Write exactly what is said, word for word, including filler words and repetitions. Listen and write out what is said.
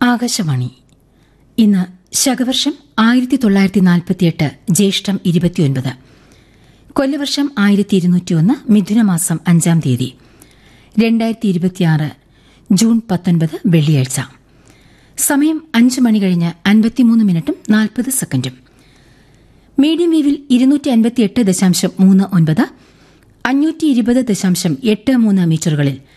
ആകാശവാണി. ഇന്ന് ശകവർഷം ആയിരത്തി തൊള്ളായിരത്തി നാൽപ്പത്തിയെട്ട് ജ്യേഷ്ഠം ഇരുപത്തിയൊൻപത്, കൊല്ലവർഷം ആയിരത്തി ഇരുന്നൂറ്റിയൊന്ന് മിഥുനമാസം അഞ്ചാം തീയതി, രണ്ടായിരത്തി ഇരുപത്തിയാറ് ജൂൺ പത്തൊൻപത് വെള്ളിയാഴ്ച. സമയം അഞ്ച് മണി കഴിഞ്ഞ് അൻപത്തിമൂന്ന് മിനിറ്റും നാൽപ്പത് സെക്കൻഡും. മീഡിയം വേവിൽ ഇരുന്നൂറ്റി അൻപത്തിയെട്ട് ദശാംശം മൂന്ന് ഒൻപത്, അഞ്ഞൂറ്റി ഇരുപത് ദശാംശം എട്ട് മൂന്ന് മീറ്ററുകളിൽ